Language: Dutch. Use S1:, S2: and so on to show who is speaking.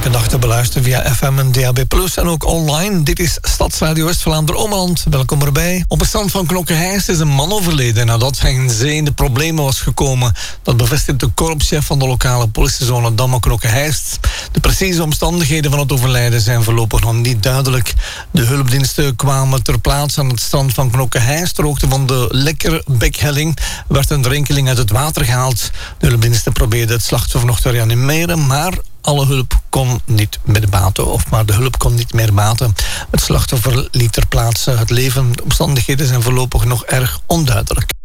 S1: elke dag te beluisteren via FM en DAB+, en ook online. Dit is Stadsradio West-Vlaanderen-Ommeland. Welkom erbij. Op het strand van Knokke-Heist is een man overleden nadat hij in zee in de problemen was gekomen. Dat bevestigt de korpschef van de lokale politiezone Damme Knokke-Heist. De precieze omstandigheden van het overlijden zijn voorlopig nog niet duidelijk. De hulpdiensten kwamen ter plaatse aan het strand van Knokke-Heist. Ter hoogte van de Lekkerbekhelling werd een drenkeling uit het water gehaald. De hulpdiensten probeerden het slachtoffer nog te reanimeren, maar alle hulp kon niet meer baten. De hulp kon niet meer baten. Het slachtoffer liet ter plaatse het leven. De omstandigheden zijn voorlopig nog erg onduidelijk.